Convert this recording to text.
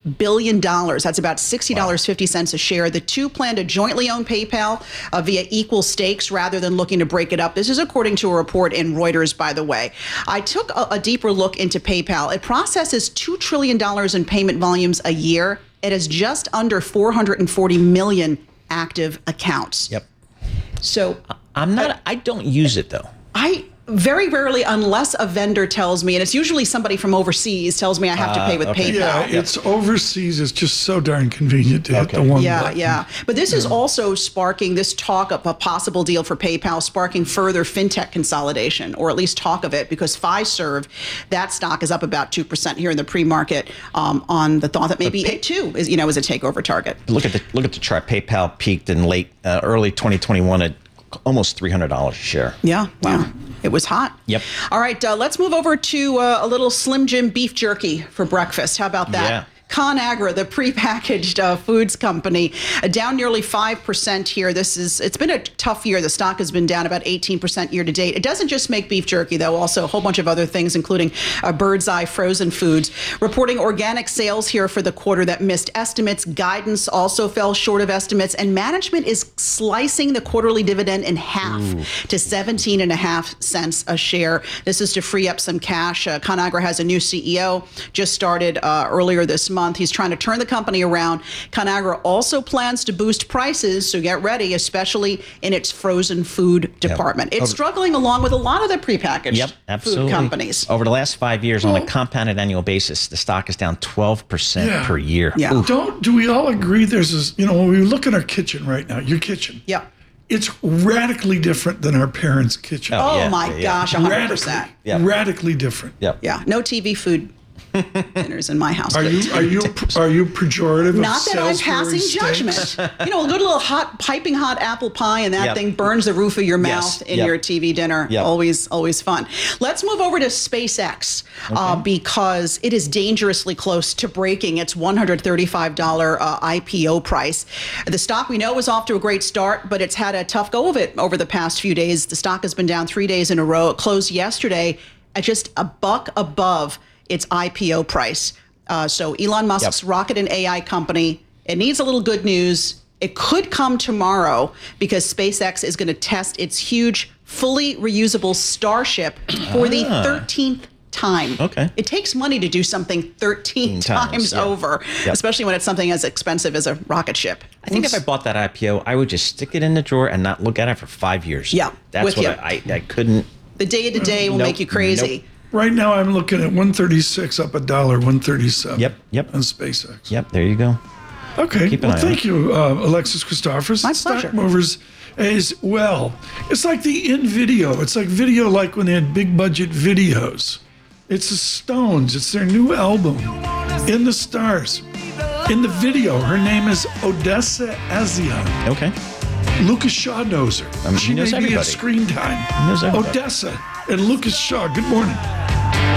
billion. That's about $60.50 a share. The two plan to jointly own PayPal via equal stakes rather than looking to break it up. This is according to a report in Reuters, by the way. I took a deeper look into PayPal. It processes $2 trillion in payment volumes a year. It has just under 440 million active accounts. Yep. So I don't use it though. I very rarely, unless a vendor tells me, and it's usually somebody from overseas tells me I have to pay with PayPal. Yeah, it's overseas. It's just so darn convenient to hit the one button. Yeah. But this is also sparking this talk of a possible deal for PayPal, sparking further fintech consolidation, or at leleast talk of it, because Fiserv, that stock is up about 2% here in the pre-market on the thought that maybe it too is a takeover target. Look at the chart. PayPal peaked in early 2021 at almost $300 a share. Yeah. Wow. It was hot. Yep. All right, let's move over to a little Slim Jim beef jerky for breakfast. How about that? Yeah. ConAgra, the prepackaged foods company, down nearly 5% here. It's been a tough year. The stock has been down about 18% year to date. It doesn't just make beef jerky, though, also a whole bunch of other things, including Bird's Eye frozen foods. Reporting organic sales here for the quarter that missed estimates. Guidance also fell short of estimates, and management is slicing the quarterly dividend in half to 17.5 cents a share. This is to free up some cash. ConAgra has a new CEO, just started earlier this month. He's trying to turn the company around. ConAgra also plans to boost prices, so get ready, especially in its frozen food department. It's struggling along with a lot of the prepackaged food companies. Over the last 5 years, on a compounded annual basis, the stock is down 12% per year. Yeah. Do we all agree there's this, when we look at our kitchen right now, your kitchen. Yeah. It's radically different than our parents' kitchen. Oh my gosh, 100%. Radically different. Yep. Yeah. No TV food dinners in my house. Are you pejorative? Not of that I'm Salisbury passing steaks? judgment. A good little piping hot apple pie, and that thing burns the roof of your mouth in your TV dinner. Always fun. Let's move over to SpaceX because it is dangerously close to breaking its $135 IPO price. The stock we know is off to a great start, but it's had a tough go of it over the past few days. The stock has been down 3 days in a row. It closed yesterday at just $1 above its IPO price. So Elon Musk's rocket and AI company, it needs a little good news. It could come tomorrow because SpaceX is going to test its huge, fully reusable Starship for the 13th time. Okay. It takes money to do something 13 times over, especially when it's something as expensive as a rocket ship. I think if I bought that IPO, I would just stick it in the drawer and not look at it for 5 years. Yeah, That's what I couldn't. The day-to-day will make you crazy. Right now, I'm looking at 136 up $1, 137. Yep. On SpaceX. Yep. There you go. Okay. Well, thank you, Alexis Christophers. My pleasure. Stock Movers as well. It's like the in video. It's like video, like when they had big budget videos. It's the Stones. It's their new album, In the Stars. In the video, her name is Odessa A'zion. Okay. Lucas Shaw knows her. She knows may be everybody. at Screen Time. He knows everybody. Odessa and Lucas Shaw. Good morning.